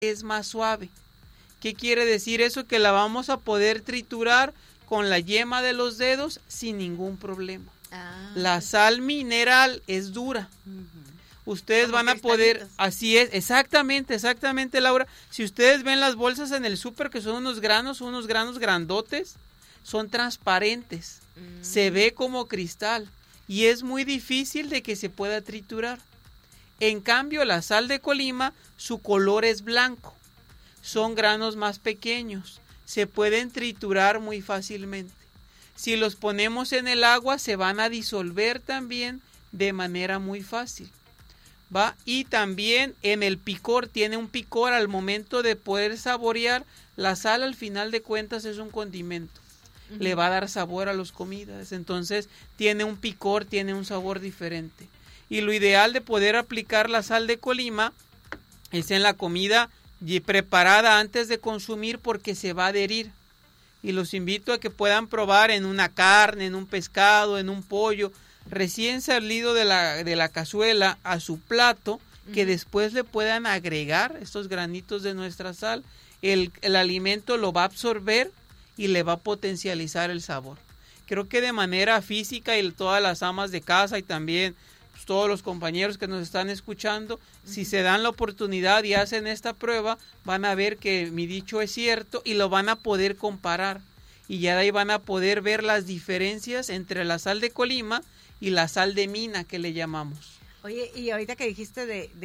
es más suave. ¿Qué quiere decir eso? Que la vamos a poder triturar con la yema de los dedos sin ningún problema. La sal mineral es dura. Ustedes van a poder, así es, exactamente, Laura. Si ustedes ven las bolsas en el súper, que son unos granos grandotes, son transparentes, se ve como cristal y es muy difícil de que se pueda triturar. En cambio, la sal de Colima, su color es blanco, son granos más pequeños, se pueden triturar muy fácilmente. Si los ponemos en el agua, se van a disolver también de manera muy fácil. ¿Va? Y también en el picor, tiene un picor al momento de poder saborear. La sal al final de cuentas es un condimento, le va a dar sabor a las comidas, entonces tiene un picor, tiene un sabor diferente. Y lo ideal de poder aplicar la sal de Colima es en la comida preparada antes de consumir, porque se va a adherir. Y los invito a que puedan probar en una carne, en un pescado, en un pollo, recién salido de la cazuela a su plato, que después le puedan agregar estos granitos de nuestra sal. El alimento lo va a absorber y le va a potencializar el sabor. Creo que de manera física, y todas las amas de casa y también pues, todos los compañeros que nos están escuchando, si se dan la oportunidad y hacen esta prueba, van a ver que mi dicho es cierto y lo van a poder comparar. Y ya de ahí van a poder ver las diferencias entre la sal de Colima y la sal de mina, que le llamamos. Oye, y ahorita que dijiste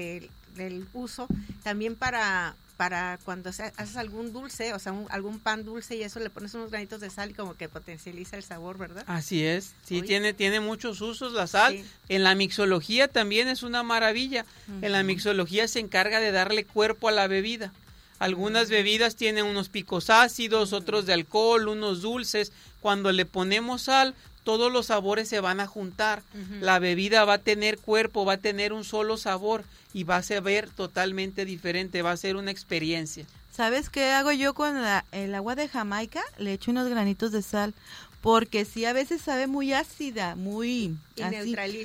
del uso, también para cuando haces algún dulce, o sea, algún pan dulce y eso, le pones unos granitos de sal y como que potencializa el sabor, ¿verdad? Así es, sí, tiene muchos usos la sal. Sí. En la mixología también es una maravilla. En la mixología se encarga de darle cuerpo a la bebida. Algunas bebidas tienen unos picos ácidos, otros de alcohol, unos dulces. Cuando le ponemos sal, todos los sabores se van a juntar. La bebida va a tener cuerpo, va a tener un solo sabor y va a saber totalmente diferente, va a ser una experiencia. ¿Sabes qué hago yo con el agua de Jamaica? Le echo unos granitos de sal, porque sí, a veces sabe muy ácida, muy y así,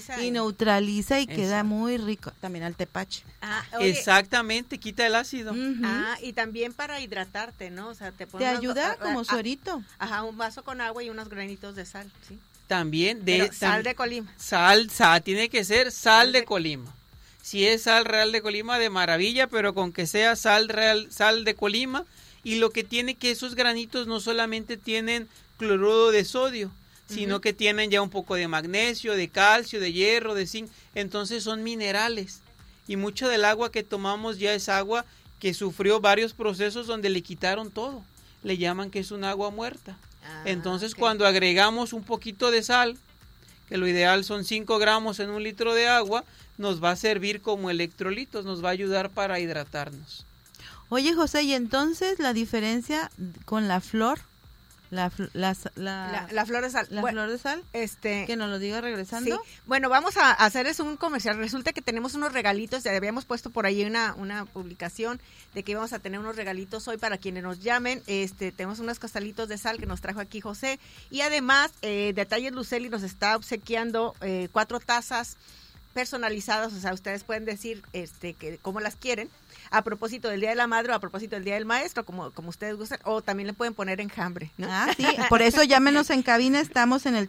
neutraliza y queda muy rico. También al tepache. Exactamente, quita el ácido. Y también para hidratarte, ¿no? O sea, te ayuda como suerito. Un vaso con agua y unos granitos de sal, ¿sí? También sal de Colima. Sal, tiene que ser sal de Colima. Si es sal real de Colima, de maravilla, pero con que sea sal real, sal de Colima. Y lo que tiene que esos granitos no solamente tienen cloruro de sodio, sino que tienen ya un poco de magnesio, de calcio, de hierro, de zinc. Entonces son minerales. Y mucho del agua que tomamos ya es agua que sufrió varios procesos donde le quitaron todo. Le llaman que es un agua muerta. Entonces cuando agregamos un poquito de sal, que lo ideal son 5 gramos en 1 litro de agua, nos va a servir como electrolitos, nos va a ayudar para hidratarnos. Oye, José, ¿y entonces la diferencia con la flor? La flor de sal. La flor de sal. Que nos lo diga regresando. Sí. Bueno, vamos a hacerles un comercial. Resulta que tenemos unos regalitos, ya habíamos puesto por ahí una publicación de que íbamos a tener unos regalitos hoy para quienes nos llamen. Tenemos unos costalitos de sal que nos trajo aquí José. Y además, Detalles Luceli nos está obsequiando 4 tazas personalizadas, o sea, ustedes pueden decir que cómo las quieren, a propósito del Día de la Madre o a propósito del Día del Maestro, como ustedes gusten, o también le pueden poner enjambre, ¿no? Sí, por eso llámenos en cabina, estamos en el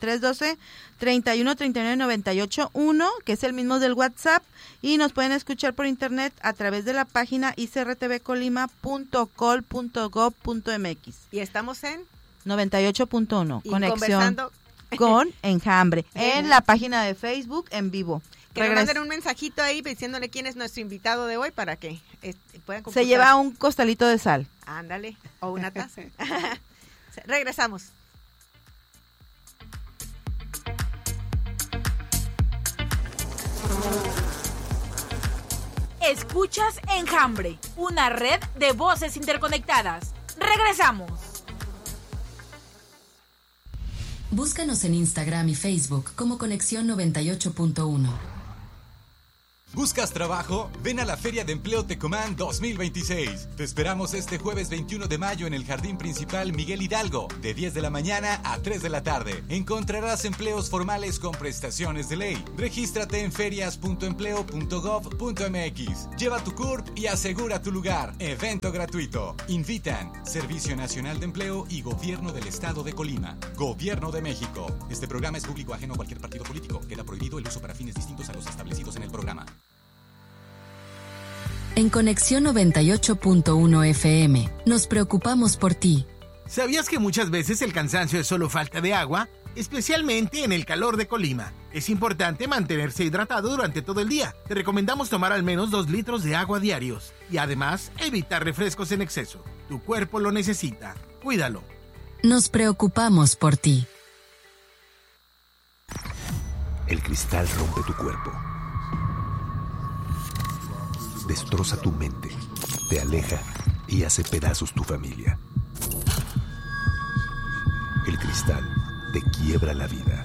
312-3139-98-1, que es el mismo del WhatsApp, y nos pueden escuchar por internet a través de la página icrtvcolima.col.gov.mx. Y estamos en 98.1, conexión con enjambre, en la página de Facebook en vivo. Que nos manden un mensajito ahí diciéndole quién es nuestro invitado de hoy para que puedan computar. Se lleva un costalito de sal. Ándale, o una taza. Regresamos. Escuchas Enjambre, una red de voces interconectadas. Regresamos. Búscanos en Instagram y Facebook como Conexión 98.1. ¿Buscas trabajo? Ven a la Feria de Empleo Tecomán 2026. Te esperamos este jueves 21 de mayo en el Jardín Principal Miguel Hidalgo, de 10 de la mañana a 3 de la tarde. Encontrarás empleos formales con prestaciones de ley. Regístrate en ferias.empleo.gov.mx. Lleva tu CURP y asegura tu lugar. Evento gratuito. Invitan Servicio Nacional de Empleo y Gobierno del Estado de Colima. Gobierno de México. Este programa es público ajeno a cualquier partido político. Queda prohibido el uso para fines distintos a los establecidos en el programa. En Conexión 98.1 FM, nos preocupamos por ti. ¿Sabías que muchas veces el cansancio es solo falta de agua? Especialmente en el calor de Colima. Es importante mantenerse hidratado durante todo el día. Te recomendamos tomar al menos 2 litros de agua diarios. Y además, evitar refrescos en exceso. Tu cuerpo lo necesita. Cuídalo. Nos preocupamos por ti. El cristal rompe tu cuerpo. Destroza tu mente, te aleja y hace pedazos tu familia. El cristal te quiebra la vida.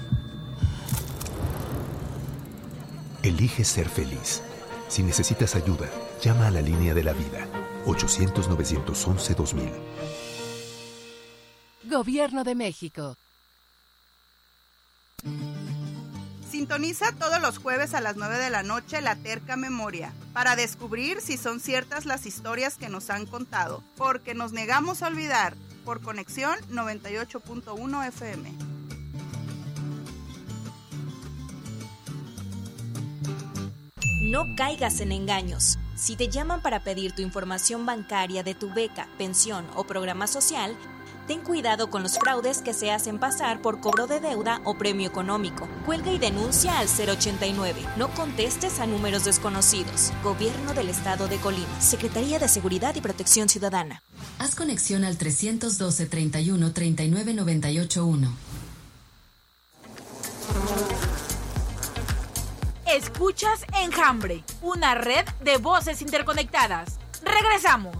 Elige ser feliz. Si necesitas ayuda, llama a la línea de la vida, 800-911-2000. Gobierno de México. Sintoniza todos los jueves a las 9 de la noche La Terca Memoria para descubrir si son ciertas las historias que nos han contado, porque nos negamos a olvidar. Por Conexión 98.1 FM. No caigas en engaños. Si te llaman para pedir tu información bancaria de tu beca, pensión o programa social, ten cuidado con los fraudes que se hacen pasar por cobro de deuda o premio económico. Cuelga y denuncia al 089. No contestes a números desconocidos. Gobierno del Estado de Colima. Secretaría de Seguridad y Protección Ciudadana. Haz conexión al 312-31-39-98-1. Escuchas Enjambre, una red de voces interconectadas. Regresamos.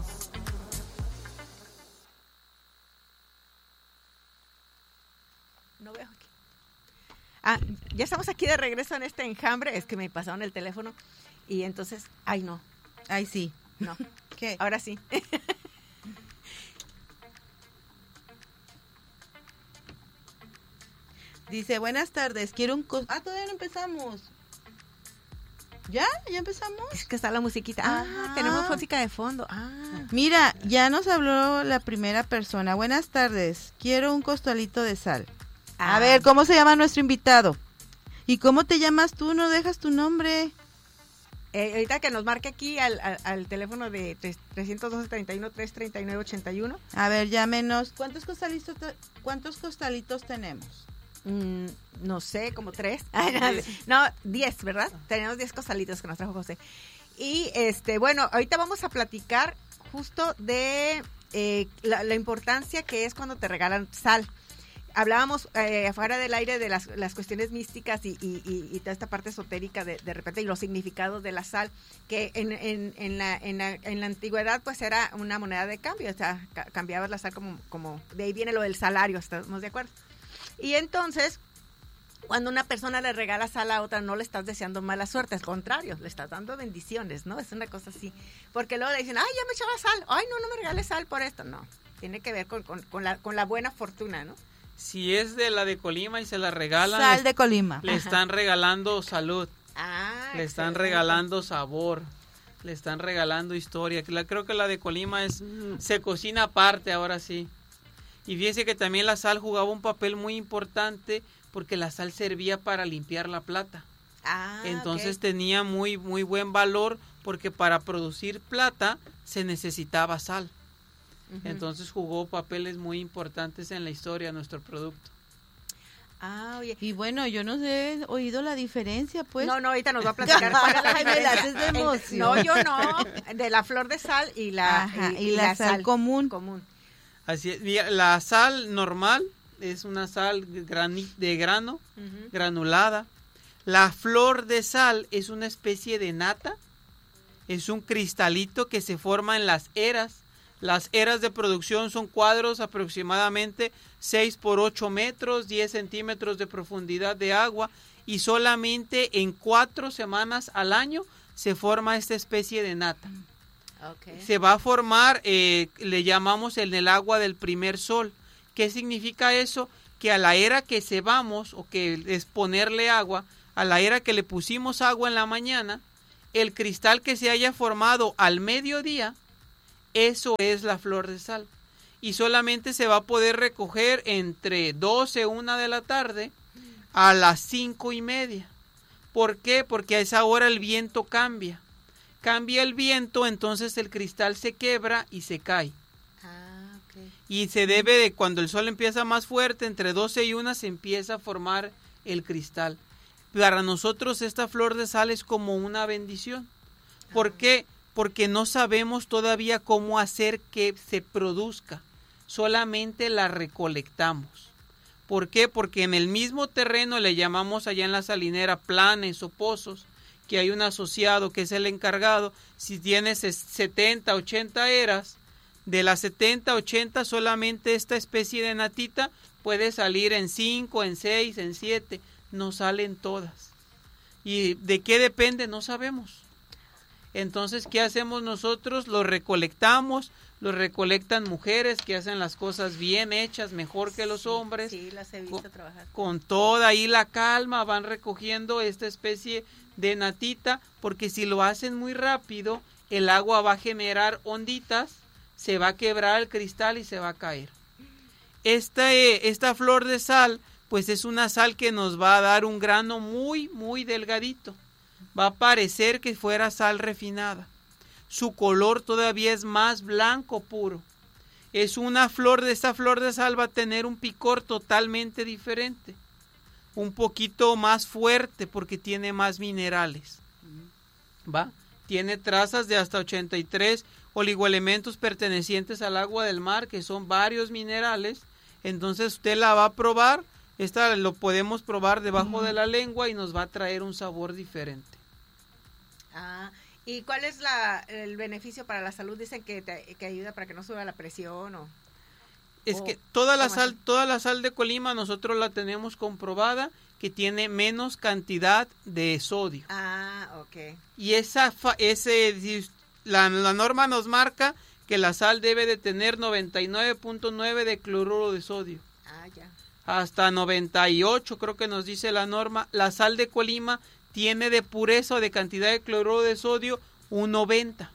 No veo aquí. Ya estamos aquí de regreso en este Enjambre. Es que me pasaron el teléfono y entonces, ay no. Ay sí. No. ¿Qué? Ahora sí. Dice, buenas tardes, quiero un... todavía no empezamos. ¿Ya? ¿Ya empezamos? Es que está la musiquita. Tenemos música de fondo. Mira, ya nos habló la primera persona. Buenas tardes, quiero un costalito de sal. A ver, ¿cómo se llama nuestro invitado? ¿Y cómo te llamas tú? ¿No dejas tu nombre? Ahorita que nos marque aquí al teléfono de 312-31-339-81. A ver, llámenos. ¿Cuántos costalitos tenemos? No sé, como 3. No, 10, ¿verdad? Tenemos 10 costalitos que nos trajo José. Y bueno, ahorita vamos a platicar justo de la importancia que es cuando te regalan sal. Hablábamos afuera del aire de las cuestiones místicas y toda esta parte esotérica de repente y los significados de la sal, que en la antigüedad pues era una moneda de cambio, o sea, cambiabas la sal como de ahí viene lo del salario, ¿estamos de acuerdo? Y entonces, cuando una persona le regala sal a otra, no le estás deseando mala suerte, al contrario, le estás dando bendiciones, ¿no? Es una cosa así. Porque luego le dicen, ay, ya me echaba sal, ay, no me regales sal por esto. No, tiene que ver con la buena fortuna, ¿no? Si es de la de Colima y se la regalan... Sal de Colima. Le están regalando salud, le están regalando sabor, le están regalando historia. Creo que la de Colima se cocina aparte, ahora sí. Y fíjense que también la sal jugaba un papel muy importante porque la sal servía para limpiar la plata. Entonces tenía muy, muy buen valor porque para producir plata se necesitaba sal. Entonces jugó papeles muy importantes en la historia nuestro producto. Oye. Y bueno, yo no he oído la diferencia, pues. No, ahorita nos va a platicar cuál es la diferencia. No, yo no. De la flor de sal y la sal común. Así es. La sal normal es una sal de grano, granulada. La flor de sal es una especie de nata. Es un cristalito que se forma en las eras. Las eras de producción son cuadros aproximadamente 6 por 8 metros, 10 centímetros de profundidad de agua y solamente en 4 semanas al año se forma esta especie de nata. Okay. Se va a formar, le llamamos en el agua del primer sol. ¿Qué significa eso? Que a la era que cebamos, o que es ponerle agua, a la era que le pusimos agua en la mañana, el cristal que se haya formado al mediodía, eso es la flor de sal. Y solamente se va a poder recoger entre 12, 1 de la tarde a las 5:30. ¿Por qué? Porque a esa hora el viento cambia. Cambia el viento, entonces el cristal se quebra y se cae. Okay. Y se debe de cuando el sol empieza más fuerte, entre 12 y 1 se empieza a formar el cristal. Para nosotros esta flor de sal es como una bendición. ¿Por qué? Porque no sabemos todavía cómo hacer que se produzca. Solamente la recolectamos. ¿Por qué? Porque en el mismo terreno, le llamamos allá en la salinera planes o pozos, que hay un asociado que es el encargado. Si tienes 70, 80 eras, de las 70, 80 solamente esta especie de natita puede salir en 5, en 6, en 7, no salen todas. ¿Y de qué depende? No sabemos. Entonces, ¿qué hacemos nosotros? Lo recolectamos, lo recolectan mujeres que hacen las cosas bien hechas, mejor que los hombres. Sí, las he visto trabajar. Con toda ahí la calma van recogiendo esta especie de natita, porque si lo hacen muy rápido, el agua va a generar onditas, se va a quebrar el cristal y se va a caer. Esta flor de sal, pues es una sal que nos va a dar un grano muy, muy delgadito. Va a parecer que fuera sal refinada. Su color todavía es más blanco puro. Esta flor de sal va a tener un picor totalmente diferente. Un poquito más fuerte porque tiene más minerales. ¿Va? Tiene trazas de hasta 83 oligoelementos pertenecientes al agua del mar, que son varios minerales. Entonces usted la va a probar. Esta lo podemos probar debajo de la lengua y nos va a traer un sabor diferente. ¿Y cuál es el beneficio para la salud? Dicen que ayuda para que no suba la presión que toda la sal de Colima nosotros la tenemos comprobada que tiene menos cantidad de sodio. Okay. Y la norma nos marca que la sal debe de tener 99.9 de cloruro de sodio. Ya. Hasta 98 creo que nos dice la norma. La sal de Colima tiene de pureza o de cantidad de cloruro de sodio un 90.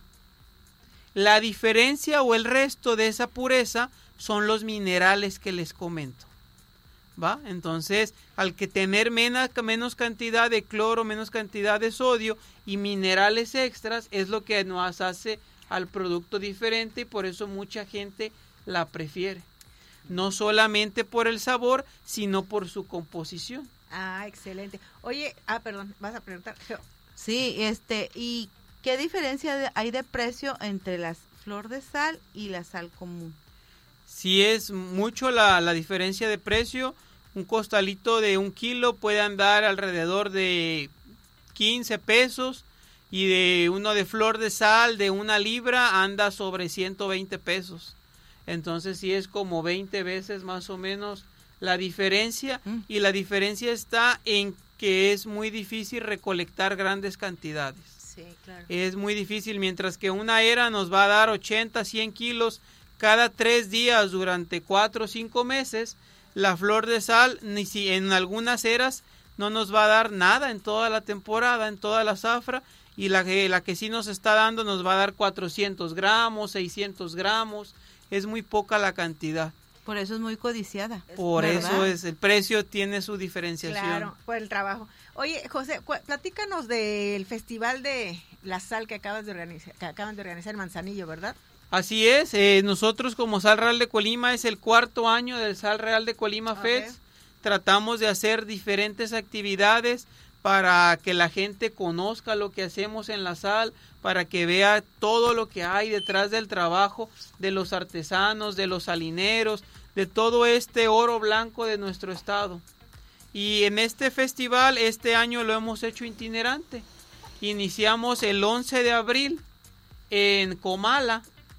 La diferencia o el resto de esa pureza son los minerales que les comento. ¿Va? Entonces, al que tener menos cantidad de cloro, menos cantidad de sodio y minerales extras, es lo que nos hace al producto diferente y por eso mucha gente la prefiere. No solamente por el sabor, sino por su composición. Excelente. Oye, perdón, vas a preguntar. Sí, ¿y qué diferencia hay de precio entre la flor de sal y la sal común? Sí, es mucho la diferencia de precio. Un costalito de 1 kilo puede andar alrededor de 15 pesos y de uno de flor de sal de 1 libra anda sobre 120 pesos. Entonces sí es como 20 veces más o menos la diferencia, y la diferencia está en que es muy difícil recolectar grandes cantidades. Sí, claro. Es muy difícil, mientras que una era nos va a dar 80, 100 kilos cada 3 días durante 4 o 5 meses. La flor de sal, ni si en algunas eras no nos va a dar nada en toda la temporada, en toda la zafra, y la que sí nos está dando nos va a dar 400 gramos, 600 gramos, es muy poca la cantidad. Por eso es muy codiciada. Por eso el precio tiene su diferenciación. Claro, por el trabajo. Oye, José, platícanos del Festival de la Sal que acaban de organizar en Manzanillo, ¿verdad? Así es, nosotros como Sal Real de Colima es el 4º año del Sal Real de Colima Fest. Tratamos de hacer diferentes actividades para que la gente conozca lo que hacemos en la sal, para que vea todo lo que hay detrás del trabajo de los artesanos, de los salineros, de todo este oro blanco de nuestro estado. Y en este festival, este año lo hemos hecho itinerante. Iniciamos el 11 de abril en Comala,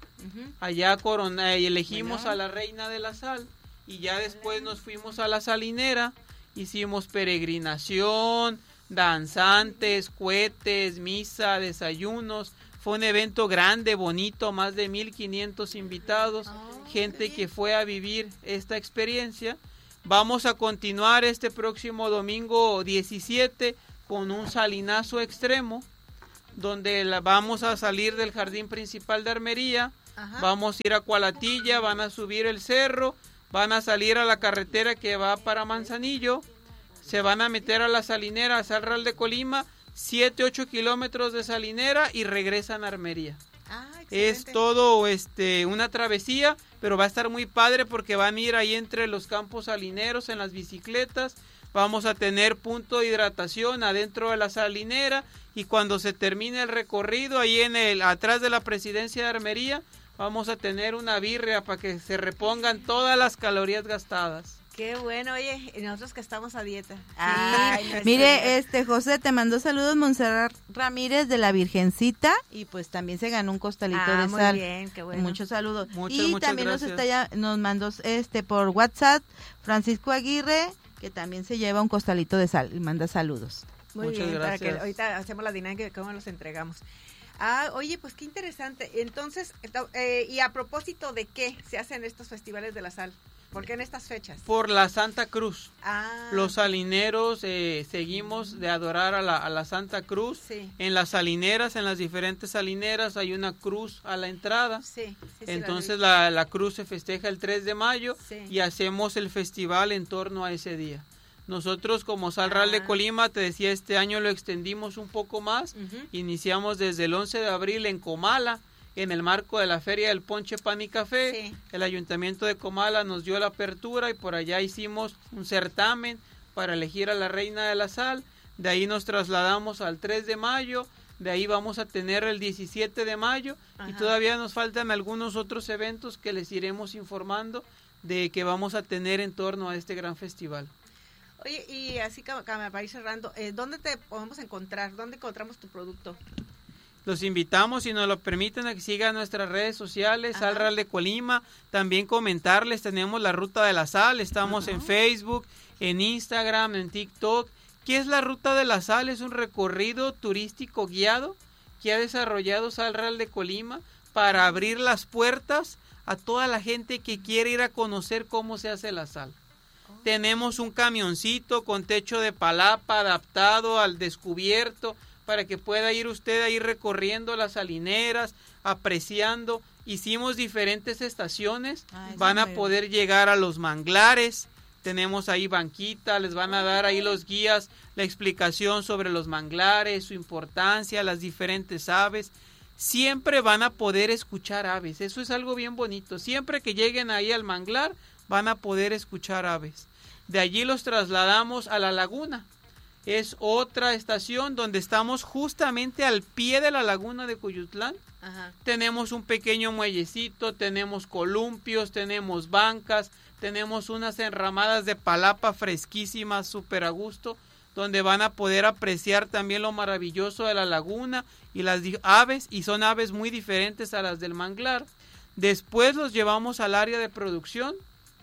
allá elegimos a la reina de la sal, y ya después nos fuimos a la salinera, hicimos peregrinación, danzantes, cohetes, misa, desayunos. Fue un evento grande, bonito, más de 1,500 invitados, gente que fue a vivir esta experiencia. Vamos a continuar este próximo domingo 17 con un salinazo extremo, donde vamos a salir del jardín principal de Armería, vamos a ir a Cualatilla, van a subir el cerro, van a salir a la carretera que va para Manzanillo, se van a meter a la salinera, a Sal Real de Colima, 7-8 kilómetros de salinera y regresan a Armería. Es todo una travesía, pero va a estar muy padre porque van a ir ahí entre los campos salineros en las bicicletas. Vamos a tener punto de hidratación adentro de la salinera y cuando se termine el recorrido ahí atrás de la presidencia de Armería vamos a tener una birria para que se repongan todas las calorías gastadas. Qué bueno, oye, nosotros que estamos a dieta. Mire, José, te mandó saludos Montserrat Ramírez de la Virgencita y pues también se ganó un costalito de muy sal. Bien, qué bueno. Muchos saludos. Muchas también gracias. nos mandó por WhatsApp Francisco Aguirre, que también se lleva un costalito de sal y manda saludos. Muy Muchas bien, gracias. para que ahorita hacemos la dinámica de cómo los entregamos. Oye, pues qué interesante. Entonces, y a propósito de qué se hacen estos festivales de la sal. ¿Por qué en estas fechas? Por la Santa Cruz. Los salineros seguimos de adorar a la Santa Cruz. Sí. En las salineras, en las diferentes salineras hay una cruz a la entrada. Sí, entonces la cruz se festeja el 3 de mayo y hacemos el festival en torno a ese día. Nosotros como Sal Real de Colima, te decía, este año lo extendimos un poco más. Iniciamos desde el 11 de abril en Comala, en el marco de la Feria del Ponche, Pan y Café. Sí. El Ayuntamiento de Comala nos dio la apertura y por allá hicimos un certamen para elegir a la Reina de la Sal. De ahí nos trasladamos al 3 de mayo, de ahí vamos a tener el 17 de mayo y todavía nos faltan algunos otros eventos que les iremos informando de que vamos a tener en torno a este gran festival. Oye, y así para ir cerrando, ¿dónde te podemos encontrar? ¿Dónde encontramos tu producto? Los invitamos, si nos lo permiten, a que sigan nuestras redes sociales, Sal Real de Colima. También comentarles, tenemos la Ruta de la Sal, estamos en Facebook, en Instagram, en TikTok. ¿Qué es la Ruta de la Sal? Es un recorrido turístico guiado que ha desarrollado Sal Real de Colima para abrir las puertas a toda la gente que quiere ir a conocer cómo se hace la sal. Tenemos un camioncito con techo de palapa adaptado al descubierto, para que pueda ir usted a ir recorriendo las salineras, apreciando. Hicimos diferentes estaciones, van a poder llegar a los manglares, tenemos ahí banquita, les van a dar ahí los guías, la explicación sobre los manglares, su importancia, las diferentes aves. Siempre van a poder escuchar aves, eso es algo bien bonito. Siempre que lleguen ahí al manglar, van a poder escuchar aves. De allí los trasladamos a la laguna. Es otra estación donde estamos justamente al pie de la laguna de Cuyutlán. Tenemos un pequeño muellecito, tenemos columpios, tenemos bancas, tenemos unas enramadas de palapa fresquísimas, súper a gusto, donde van a poder apreciar también lo maravilloso de la laguna y las aves, y son aves muy diferentes a las del manglar. Después los llevamos al área de producción,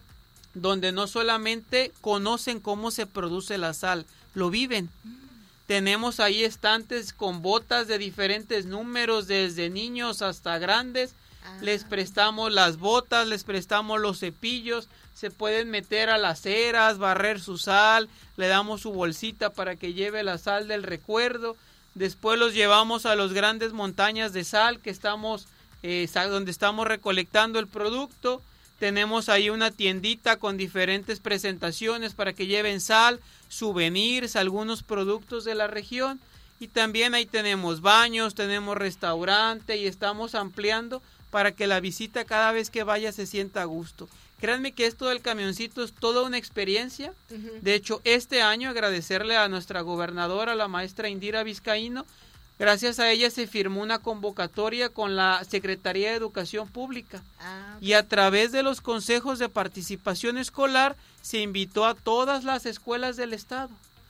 donde no solamente conocen cómo se produce la sal, lo viven. Tenemos ahí estantes con botas de diferentes números, desde niños hasta grandes. Les prestamos las botas, les prestamos los cepillos, se pueden meter a las eras, barrer su sal, le damos su bolsita para que lleve la sal del recuerdo. Después los llevamos a las grandes montañas de sal que estamos donde estamos recolectando el producto. Tenemos ahí una tiendita con diferentes presentaciones para que lleven sal, souvenirs, algunos productos de la región. Y también ahí tenemos baños, tenemos restaurante y estamos ampliando para que la visita cada vez que vaya se sienta a gusto. Créanme que esto del camioncito es toda una experiencia. De hecho, este año agradecerle a nuestra gobernadora, la maestra Indira Vizcaíno. Gracias a ella se firmó una convocatoria con la Secretaría de Educación Pública y a través de los consejos de participación escolar se invitó a todas las escuelas del estado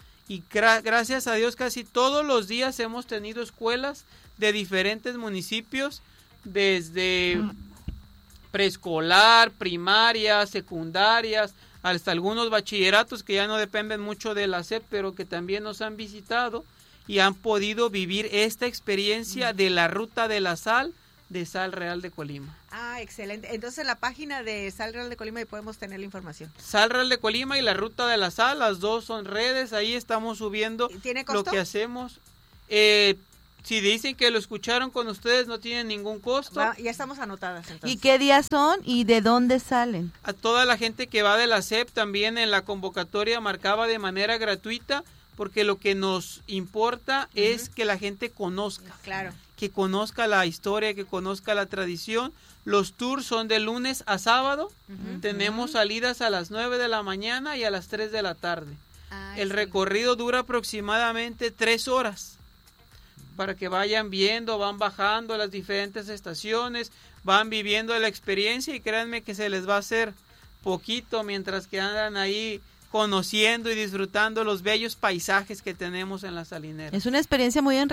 y gracias a Dios casi todos los días hemos tenido escuelas de diferentes municipios, desde preescolar, primarias, secundarias, hasta algunos bachilleratos que ya no dependen mucho de la SEP, pero que también nos han visitado y han podido vivir esta experiencia de la ruta de la sal de Sal Real de Colima. Ah, excelente. Entonces en la página de Sal Real de Colima ahí podemos tener la información. Sal Real de Colima y la ruta de la sal, las dos son redes, ahí estamos subiendo lo que hacemos. Si dicen que lo escucharon con ustedes, no tienen ningún costo. Ya estamos anotadas entonces. ¿Y qué días son y de dónde salen? A toda la gente que va de la SEP también en la convocatoria marcaba de manera gratuita, porque lo que nos importa es que la gente conozca. Claro. Que conozca la historia, que conozca la tradición. Los tours son de lunes a sábado. Tenemos salidas a las 9 de la mañana y a las 3 de la tarde. El recorrido dura aproximadamente 3 horas. Para que vayan viendo, van bajando las diferentes estaciones, van viviendo la experiencia y créanme que se les va a hacer poquito mientras que andan ahí conociendo y disfrutando los bellos paisajes que tenemos en la salinera. Es una experiencia muy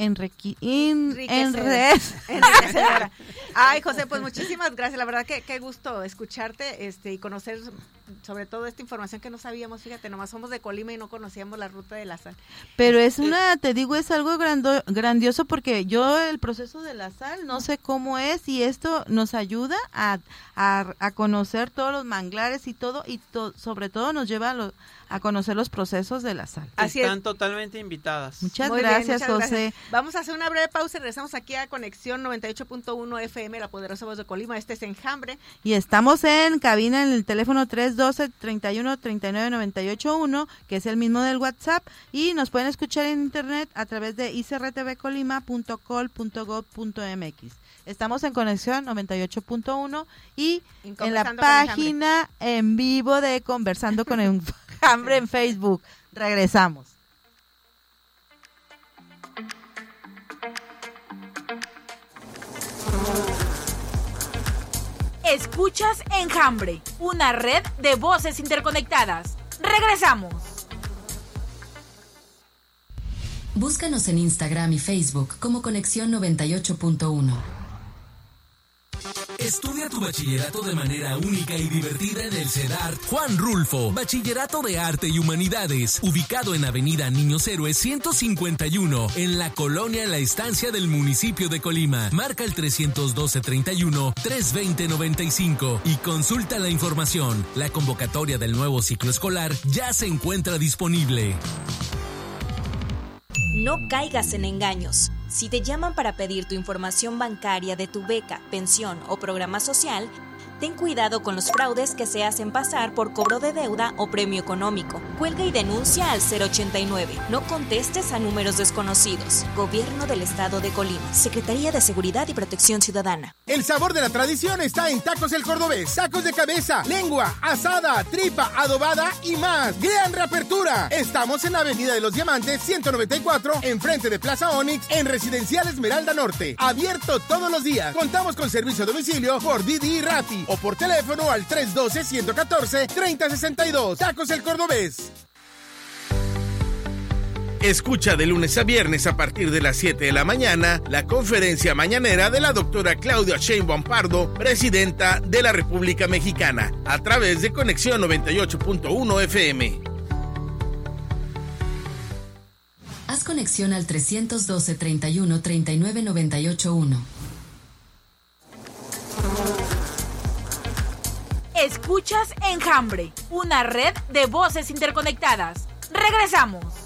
enriquecedora. Ay, José, pues muchísimas gracias. La verdad que qué gusto escucharte y conocer sobre todo esta información que no sabíamos. Fíjate, nomás somos de Colima y no conocíamos la ruta de la sal. Pero es es algo grandioso porque yo el proceso de la sal no sé cómo es y esto nos ayuda a conocer todos los manglares y todo sobre todo nos lleva a conocer los procesos de la sal. Están totalmente invitadas. Muchas gracias, José. Gracias. Vamos a hacer una breve pausa y regresamos aquí a Conexión 98.1 FM, la poderosa voz de Colima. Este es Enjambre. Y estamos en cabina en el teléfono 312-31-39-98-1, que es el mismo del WhatsApp, y nos pueden escuchar en internet a través de icrtvcolima.col.gov.mx. Estamos en Conexión 98.1 y en la página en vivo de Conversando con Enjambre en Facebook. Regresamos. Escuchas Enjambre, una red de voces interconectadas. Regresamos. Búscanos en Instagram y Facebook como Conexión 98.1. Estudia tu bachillerato de manera única y divertida en el CEDART Juan Rulfo, Bachillerato de Arte y Humanidades, ubicado en Avenida Niños Héroes 151, en la colonia La Estancia del municipio de Colima. Marca el 312-31-320-95 y consulta la información. La convocatoria del nuevo ciclo escolar ya se encuentra disponible. No caigas en engaños. Si te llaman para pedir tu información bancaria de tu beca, pensión o programa social, ten cuidado con los fraudes que se hacen pasar por cobro de deuda o premio económico. Cuelga y denuncia al 089. No contestes a números desconocidos. Gobierno del Estado de Colima. Secretaría de Seguridad y Protección Ciudadana. El sabor de la tradición está en Tacos El Cordobés. Tacos de cabeza, lengua, asada, tripa, adobada y más. ¡Gran reapertura! Estamos en la Avenida de los Diamantes 194, enfrente de Plaza Onix, en Residencial Esmeralda Norte. Abierto todos los días. Contamos con servicio a domicilio por Didi y Rappi o por teléfono al 312-114-3062. Tacos El Cordobés. Escucha de lunes a viernes a partir de las 7 de la mañana la conferencia mañanera de la doctora Claudia Sheinbaum Pardo, presidenta de la República Mexicana, a través de Conexión 98.1 FM. Haz conexión al 312-31-39-98-1. Escuchas Enjambre, una red de voces interconectadas. Regresamos.